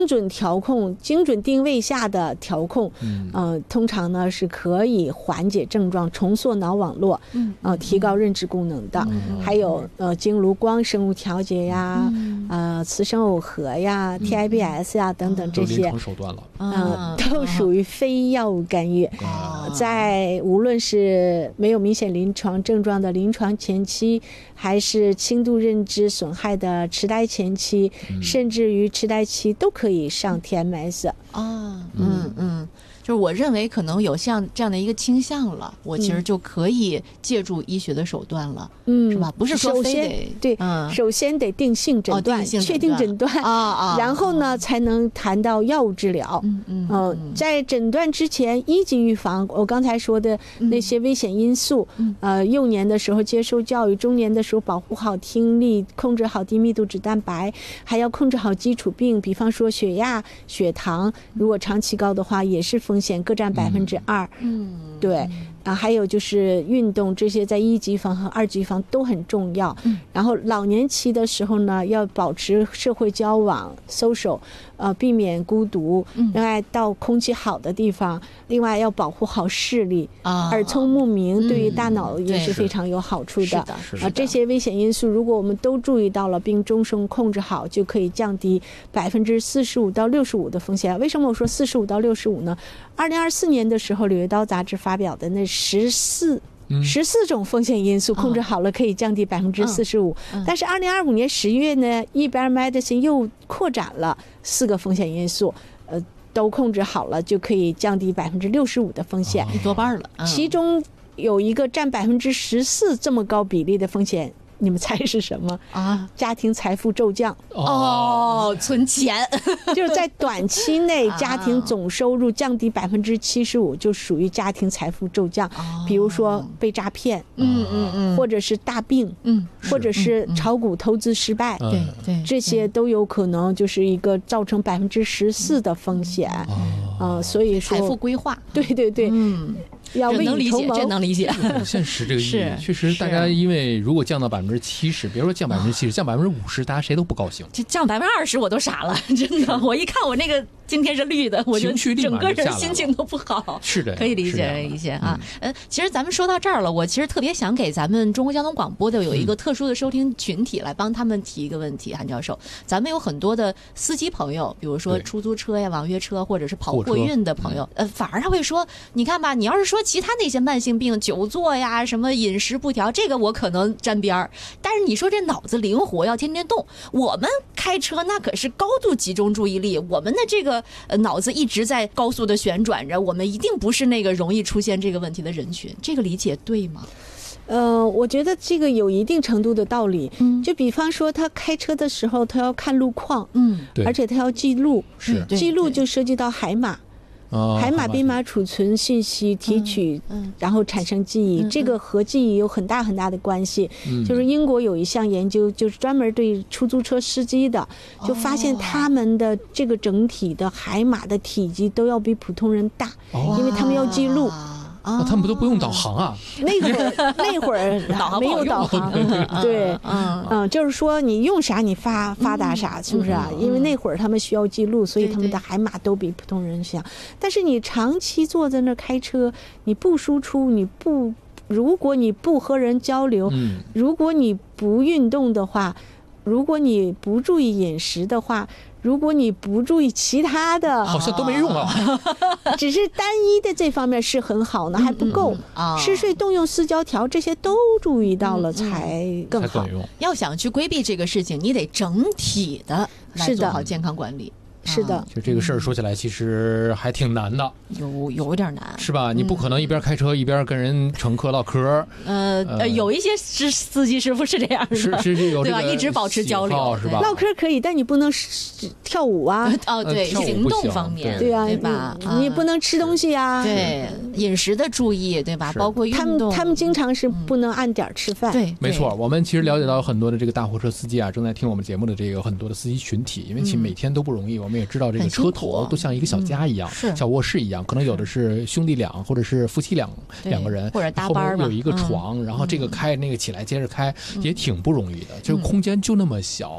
准调控、精准定位下的调控，通常呢是可以缓解症状、重塑脑网络，提高认知功能的。还有经颅光生物调节呀，磁生耦合呀、TIBS 呀等等这些， 手段了， 都属于非药物干预。在无论是没有明显临床症状的临床前期，还是轻度认知损害的痴呆前期，甚至于痴呆期，都可以上 TMS。 就是我认为可能有像这样的一个倾向了，我其实就可以借助医学的手段了，是吧？不是说非得对，首先得定性诊断，确定诊断然后呢才能谈到药物治疗。在诊断之前，一级预防，我刚才说的那些危险因素，幼年的时候接受教育，中年的时候保护好听力，控制好低密度脂蛋白，还要控制好基础病，比方说血压、血糖，如果长期高的话，也是风险各占2%。对。还有就是运动，这些在1级预防和2级预防都很重要。然后老年期的时候呢，要保持社会交往 social，避免孤独。另外到空气好的地方，另外要保护好视力，耳聪目明对于大脑也是非常有好处的。这些危险因素如果我们都注意到了，并终生控制好，就可以降低45%到65%的风险。为什么我说45%到65%呢？2024年的时候，《柳叶刀》杂志发表的那14种风险因素控制好了，可以降低45%。但是2025年10月呢，EBR Medicine 又扩展了4个风险因素，都控制好了，就可以降低65%的风险， 多半了。 其中有一个占14%这么高比例的风险，你们猜是什么啊？家庭财富骤降。 存钱就是在短期内家庭总收入降低75%，就属于家庭财富骤降。比如说被诈骗，或者是大病，或者是炒股投资失败， 对， 这些都有可能就是一个造成14%的风险。所以说财富规划， 对，要未雨绸缪， 这能理解。 很现实这个意义，确实大家因为如果降到70%，别说降70%，降50%，大家谁都不高兴。 这降20%我都傻了，真的。我一看我那个今天是绿的，我就整个人心情都不好。 是的， 可以理解啊。其实咱们说到这儿了，我其实特别想给咱们中国交通广播的有一个特殊的收听群体来帮他们提一个问题，韩教授，咱们有很多的司机朋友，比如说出租车呀、网约车或者是跑货运的朋友，反而他会说，你看吧，你要是说其他那些慢性病，久坐呀、什么饮食不调，这个我可能沾边儿。但是你说这脑子灵活，要天天动，我们开车那可是高度集中注意力，我们的这个脑子一直在高速的旋转着，我们一定不是那个容易出现这个问题的人群。这个理解对吗？ 我觉得这个有一定程度的道理。就比方说他开车的时候，他要看路况，而且他要记录，记录就涉及到海马。海马编码储存信息提取，然后产生记忆，这个和记忆有很大很大的关系。就是英国有一项研究，就是专门对出租车司机的，就发现他们的这个整体的海马的体积都要比普通人大，因为他们要记录。 他们都不用导航啊？ 那会儿没有导航，对，就是说你用啥你发达啥，是不是啊？因为那会儿他们需要记录，所以他们的海马都比普通人小。但是你长期坐在那开车，你不输出，如果你不和人交流，如果你不运动的话，如果你不注意饮食的话，如果你不注意其他的， 好像都没用啊。 只是单一的这方面是很好呢，还不够。嗜睡、动用、四焦条这些都注意到了才更好。 要想去规避这个事情，你得整体的来做好健康管理。 是的， 就这个事儿说起来，其实还挺难的， 有点难， 是吧？你不可能一边开车一边跟人乘客唠嗑。 有一些司机师傅是这样的， 是有对吧？一直保持交流， 是吧？ 唠嗑可以，但你不能跳舞啊。 对，行动方面， 对啊， 对吧？ 你不能吃东西啊。 对，饮食的注意，对吧？包括运动， 他们经常是不能按点吃饭。 对， 没错。我们其实了解到很多的这个大货车司机啊，正在听我们节目的这个很多的司机群体，因为其实每天都不容易。我们也知道这个车头都像一个小家一样，小卧室一样，可能有的是兄弟俩或者是夫妻两个人， 或者搭班有一个床，然后这个开那个起来接着开，也挺不容易的。这个空间就那么小，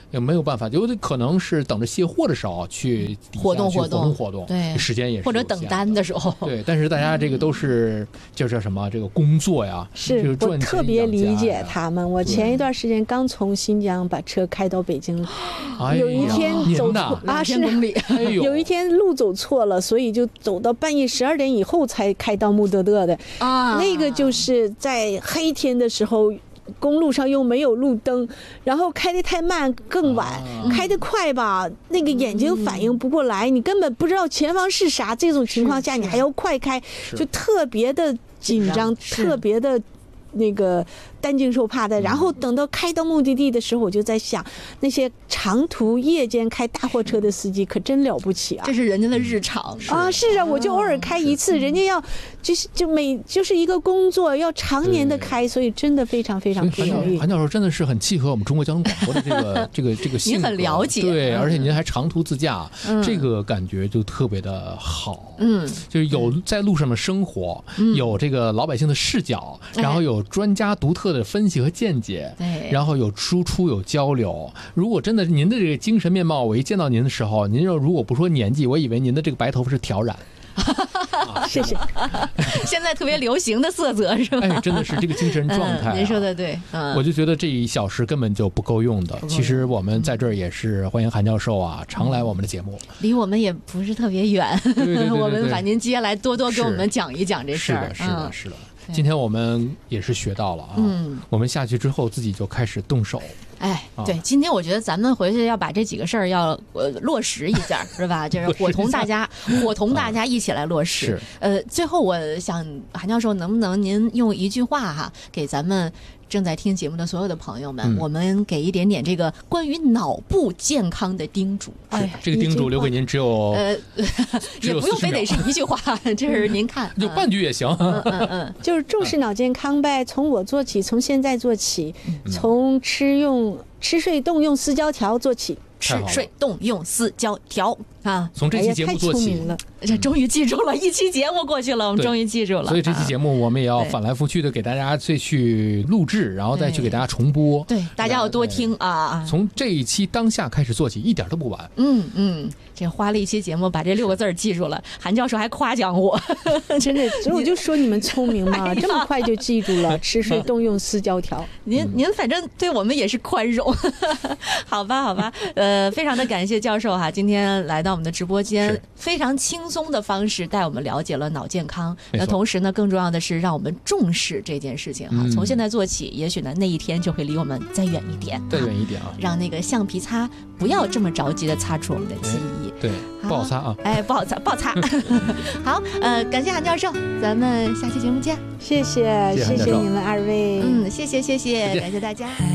也没有办法，有的可能是等着卸货的时候去活动， 对，时间也是或者等单的时候， 对。但是大家这个都是就叫什么这个工作呀， 是我特别理解他们。我前一段时间刚从新疆把车开到北京，有一天走错 2000公里， 有一天路走错了，所以就走到半夜12点以后才开到穆德勒的啊。那个就是在黑天的时候。公路上又没有路灯，然后开得太慢更晚，开得快吧，那个眼睛反应不过来，你根本不知道前方是啥，这种情况下你还要快开，就特别的紧张，特别的那个担惊受怕的。然后等到开到目的地的时候，我就在想，那些长途夜间开大货车的司机可真了不起啊！ 这是人家的日常啊！是啊，我就偶尔开一次，人家要就是一个工作，要常年的开，所以真的非常非常不容易。 韩教授真的是很契合我们中国交通广播的这个性格， 您很了解， 对，而且您还长途自驾，这个感觉就特别的好。就是有在路上的生活，有这个老百姓的视角，然后有专家独特的分析和见解， 对， 然后有输出有交流。如果真的您的这个精神面貌，我一见到您的时候，您如果不说年纪，我以为您的这个白头发是挑染。 谢谢。 现在特别流行的色泽是吧？ 哎，真的是这个精神状态。 您说的对， 我就觉得这1小时根本就不够用的。其实我们在这儿也是欢迎韩教授啊，常来我们的节目。 离我们也不是特别远，我们把您接下来多多给我们讲一讲这事儿。 是的。今天我们也是学到了啊，我们下去之后自己就开始动手。 哎，对，今天我觉得咱们回去要把这几个事儿要落实一下，是吧？就是伙同大家一起来落实。最后我想韩教授，能不能您用一句话哈，给咱们正在听节目的所有的朋友们，我们给一点点这个关于脑部健康的叮嘱。 这个叮嘱留给您只有也不用非得是一句话，这是您看， 就半句也行。 就是重视脑健康呗，从我做起，从现在做起，从吃睡动用4胶条做起。 吃睡动用4胶条啊！ 从这期节目做起， 这终于记住了。1期节目过去了，我们终于记住了。 所以这期节目我们也要反来覆去的给大家再去录制，然后再去给大家重播。 对，大家要多听啊！ 从这一期当下开始做起，一点都不晚。 这花了1期节目把这6个字记住了。韩教授还夸奖我， 真的，所以我就说你们聪明嘛，这么快就记住了。吃睡动用4胶条。 您反正对我们也是宽容，好吧。非常的感谢教授哈，今天来到我们的直播间，非常轻松的方式带我们了解了脑健康。那同时呢，更重要的是让我们重视这件事情哈，从现在做起，也许呢那一天就会离我们再远一点啊，让那个橡皮擦不要这么着急的擦出我们的记忆。 对，不好擦啊！ 哎，不好擦。好，感谢韩教授，咱们下期节目见。 谢谢你们2位。 谢谢，感谢大家。